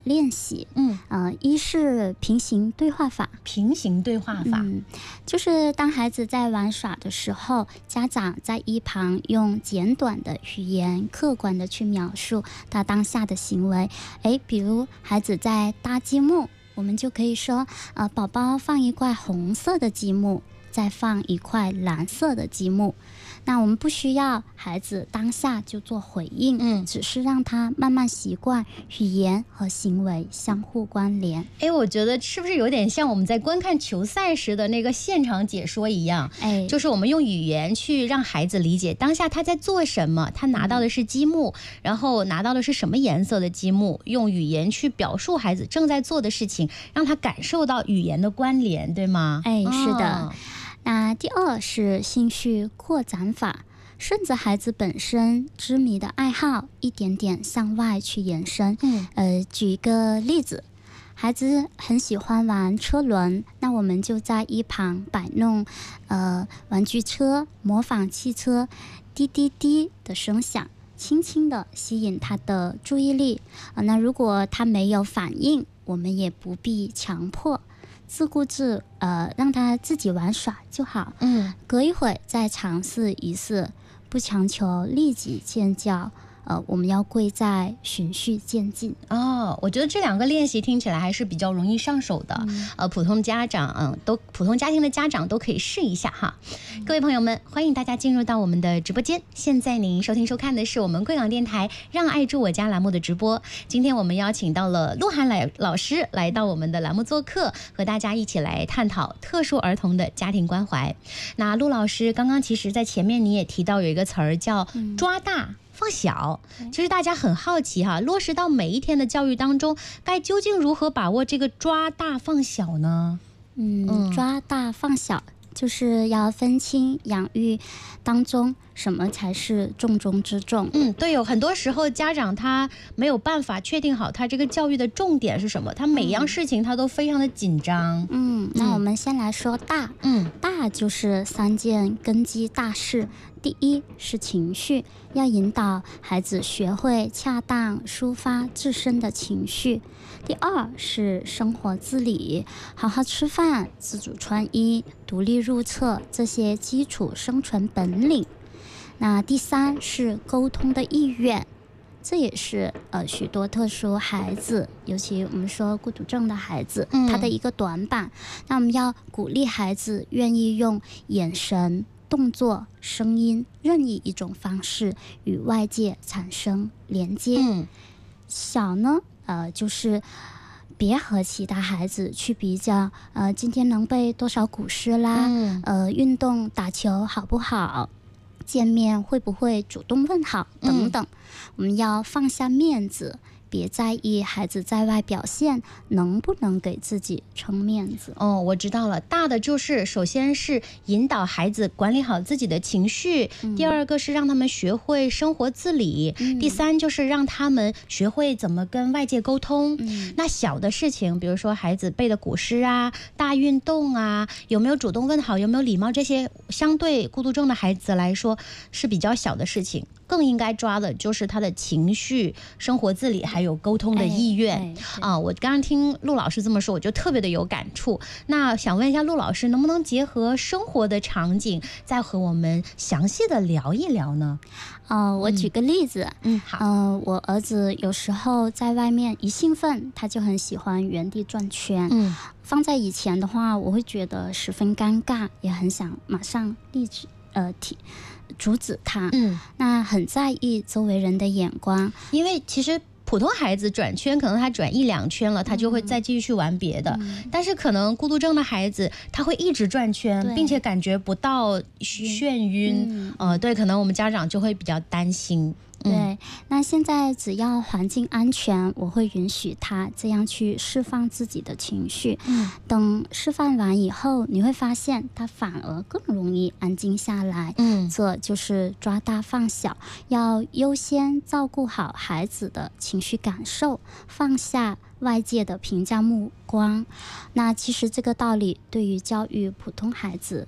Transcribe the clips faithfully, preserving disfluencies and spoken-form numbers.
练习。 嗯， 呃，一是平行对话法。 平行对话法， 嗯，就是当孩子在玩耍的时候，家长在一旁用简短的语言，客观的去描述他当下的行为。诶，比如孩子在搭积木，我们就可以说，呃，宝宝放一块红色的积木，再放一块蓝色的积木。那我们不需要孩子当下就做回应， 嗯， 只是让他慢慢习惯语言和行为相互关联。 哎，我觉得是不是有点像我们在观看球赛时的那个现场解说一样？ 哎， 就是我们用语言去让孩子理解当下他在做什么，他拿到的是积木，嗯、然后拿到的是什么颜色的积木，用语言去表述孩子正在做的事情，让他感受到语言的关联，对吗？ 哎，是的。 哦， 那第二是兴趣扩展法，顺着孩子本身痴迷的爱好，一点点向外去延伸。 嗯， 呃，举一个例子，孩子很喜欢玩车轮，那我们就在一旁摆弄呃玩具车，模仿汽车滴滴滴的声响，轻轻的吸引他的注意力。呃、那如果他没有反应，我们也不必强迫。自顾自，呃，让他自己玩耍就好。 嗯， 隔一会再尝试一次，不强求立即见效。呃，我们要贵在循序渐进。 哦，我觉得这两个练习听起来还是比较容易上手的。嗯、呃，普通家长，嗯，都普通家庭的家长都可以试一下哈。嗯、各位朋友们，欢迎大家进入到我们的直播间。现在您收听收看的是我们贵港电台《让爱住我家》栏目的直播。今天我们邀请到了鹿晗来老师来到我们的栏目做客，和大家一起来探讨特殊儿童的家庭关怀。那陆老师刚刚其实在前面你也提到有一个词儿叫抓大。嗯放小，其实大家很好奇哈，落实到每一天的教育当中，该究竟如何把握这个抓大放小呢？ 嗯，嗯抓大放小就是要分清养育当中什么才是重中之重。 嗯，对，有很多时候家长他没有办法确定好他这个教育的重点是什么，他每样事情他都非常的紧张。 嗯，那我们先来说大。 嗯， 大就是三件根基大事。第一是情绪，要引导孩子学会恰当抒发自身的情绪。第二是生活自理，好好吃饭、自主穿衣、独立入厕这些基础生存本领。那第三是沟通的意愿，这也是呃许多特殊孩子，尤其我们说孤独症的孩子，嗯、他的一个短板。那我们要鼓励孩子愿意用眼神、动作、声音任意一种方式与外界产生连接。 嗯， 小呢，呃，就是别和其他孩子去比较，呃，今天能背多少古诗啦，嗯、呃，运动打球好不好，见面会不会主动问好等等，嗯、我们要放下面子。别在意孩子在外表现能不能给自己撑面子。 哦，我知道了，大的就是首先是引导孩子管理好自己的情绪，嗯、第二个是让他们学会生活自理，嗯、第三就是让他们学会怎么跟外界沟通。嗯、那小的事情，比如说孩子背的古诗啊，大运动啊，有没有主动问好，有没有礼貌，这些相对孤独症的孩子来说是比较小的事情。更应该抓的就是他的情绪、生活自理还有沟通的意愿。哎哎、啊！我刚刚听陆老师这么说，我就特别的有感触。那想问一下陆老师，能不能结合生活的场景，再和我们详细的聊一聊呢？ 呃，我举个例子， 嗯，好， 呃，我儿子有时候在外面一兴奋，他就很喜欢原地转圈，嗯，放在以前的话，我会觉得十分尴尬，也很想马上立即呃提。阻止他，嗯，那很在意周围人的眼光， 因为其实普通孩子转圈，可能他转一两圈了，他就会再继续去玩别的。嗯、但是可能孤独症的孩子，他会一直转圈，并且感觉不到眩晕。嗯、呃，对，可能我们家长就会比较担心。 对，嗯、那现在只要环境安全，我会允许他这样去释放自己的情绪。嗯，等释放完以后，你会发现他反而更容易安静下来。嗯，这就是抓大放小，要优先照顾好孩子的情绪感受，放下外界的评价目光。那其实这个道理对于教育普通孩子同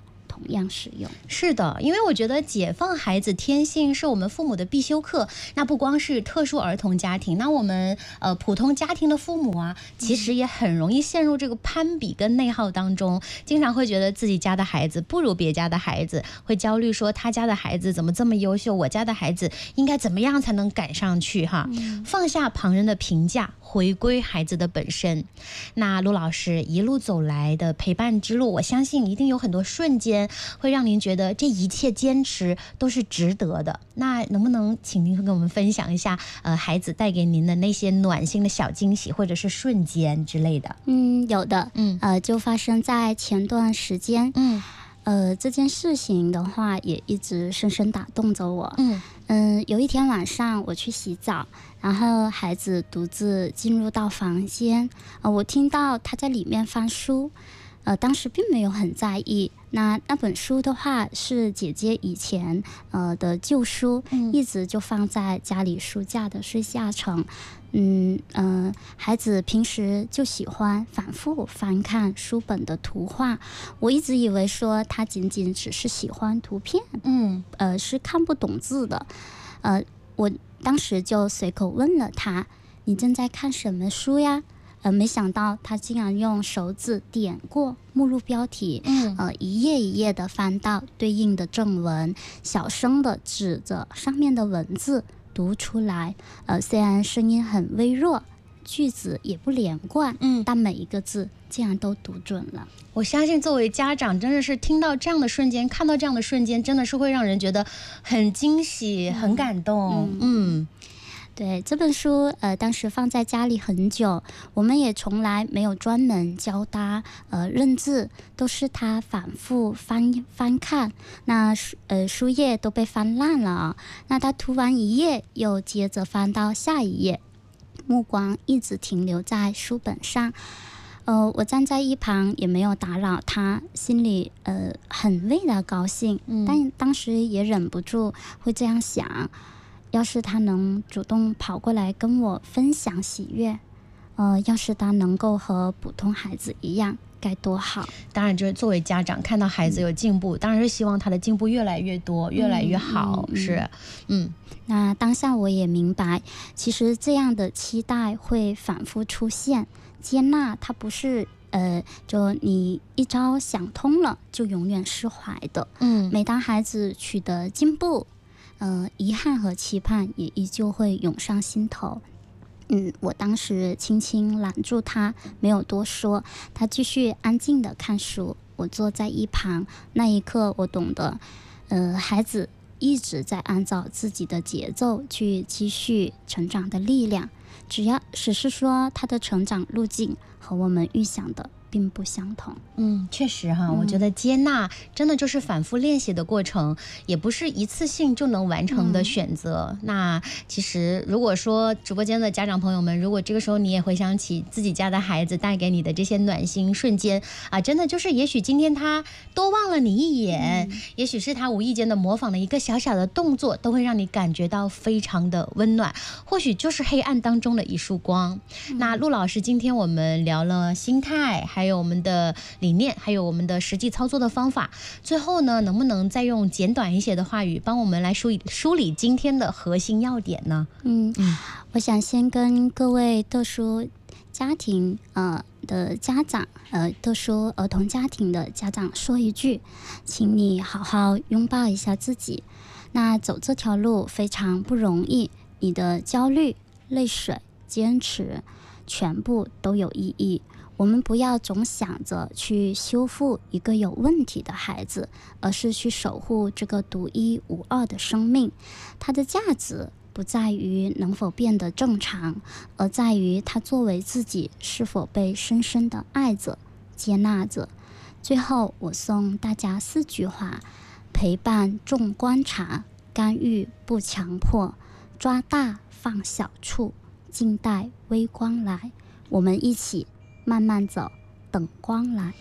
样使用。 是的，因为我觉得解放孩子天性是我们父母的必修课。那不光是特殊儿童家庭，那我们呃普通家庭的父母啊，其实也很容易陷入这个攀比跟内耗当中，经常会觉得自己家的孩子不如别家的孩子，会焦虑说他家的孩子怎么这么优秀，我家的孩子应该怎么样才能赶上去哈？嗯、放下旁人的评价，回归孩子的本身。那陆老师一路走来的陪伴之路，我相信一定有很多瞬间会让您觉得这一切坚持都是值得的。那能不能请您跟我们分享一下，呃，孩子带给您的那些暖心的小惊喜，或者是瞬间之类的？ 嗯，有的，嗯，呃，就发生在前段时间，嗯。呃，这件事情的话，也一直深深打动着我。嗯嗯、呃，有一天晚上我去洗澡，然后孩子独自进入到房间，呃，我听到他在里面翻书，呃，当时并没有很在意。那那本书的话是姐姐以前呃的旧书，嗯、一直就放在家里书架的最下层。嗯嗯、呃，孩子平时就喜欢反复翻看书本的图画，我一直以为说他仅仅只是喜欢图片，嗯，呃，是看不懂字的，呃，我当时就随口问了他：“你正在看什么书呀？”呃，没想到他竟然用手指点过目录标题，嗯，呃，一页一页的翻到对应的正文，小声的指着上面的文字读出来。呃，虽然声音很微弱，句子也不连贯，嗯，但每一个字竟然都读准了。 我相信作为家长，真的是听到这样的瞬间，看到这样的瞬间，真的是会让人觉得很惊喜、嗯、很感动。嗯。嗯对，这本书呃当时放在家里很久，我们也从来没有专门教他呃认字，都是他反复翻翻看，那书呃书页都被翻烂了啊，那他涂完一页又接着翻到下一页，目光一直停留在书本上。呃，我站在一旁也没有打扰他，心里呃很为他高兴，嗯、但当时也忍不住会这样想。要是他能主动跑过来跟我分享喜悦，呃，要是他能够和普通孩子一样，该多好。 当然，就是作为家长看到孩子有进步，嗯、当然是希望他的进步越来越多，越来越好。嗯、是，嗯。 那当下我也明白，其实这样的期待会反复出现。接纳它不是呃，就你一朝想通了就永远释怀的。嗯，每当孩子取得进步，呃，遗憾和期盼也依旧会涌上心头。嗯，我当时轻轻揽住他，没有多说，他继续安静地看书，我坐在一旁。那一刻，我懂得，呃，孩子一直在按照自己的节奏去继续成长的力量，只要只是说他的成长路径和我们预想的并不相同。 嗯，确实哈，嗯、我觉得接纳真的就是反复练习的过程，也不是一次性就能完成的选择。嗯、那其实如果说直播间的家长朋友们，如果这个时候你也回想起自己家的孩子带给你的这些暖心瞬间啊，真的就是也许今天他多望了你一眼，嗯、也许是他无意间的模仿了一个小小的动作，都会让你感觉到非常的温暖，或许就是黑暗当中的一束光。嗯、那陆老师，今天我们聊了心态，还有我们的理念，还有我们的实际操作的方法。最后呢，能不能再用简短一些的话语，帮我们来梳理梳理今天的核心要点呢？ 嗯嗯，我想先跟各位特殊家庭呃的家长，呃特殊儿童家庭的家长说一句，请你好好拥抱一下自己。那走这条路非常不容易，你的焦虑、泪水、坚持，全部都有意义。我们不要总想着去修复一个有问题的孩子，而是去守护这个独一无二的生命。它的价值不在于能否变得正常，而在于它作为自己是否被深深的爱着、接纳着。最后，我送大家四句话：陪伴重观察，干预不强迫，抓大放小处，静待微光来。我们一起慢慢走，等光来。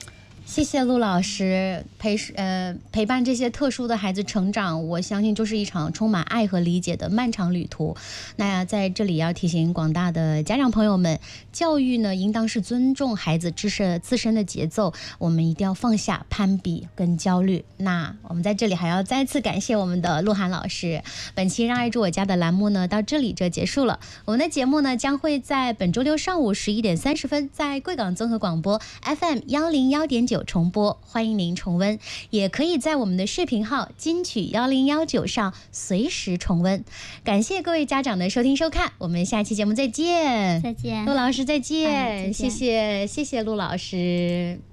谢谢陆老师陪呃陪伴这些特殊的孩子成长，我相信就是一场充满爱和理解的漫长旅途。那在这里要提醒广大的家长朋友们，教育呢应当是尊重孩子自身自身的节奏，我们一定要放下攀比跟焦虑。那我们在这里还要再次感谢我们的鹿晗老师。本期让爱住我家的栏目呢到这里就结束了，我们的节目呢将会在本周六上午十一点三十分在贵港综合广播 F M 幺零幺点九重播，欢迎您重温，也可以在我们的视频号金曲幺零幺九上随时重温。感谢各位家长的收听收看，我们下期节目再见。 再见， 陆老师再见， 哎再见谢谢谢谢陆老师。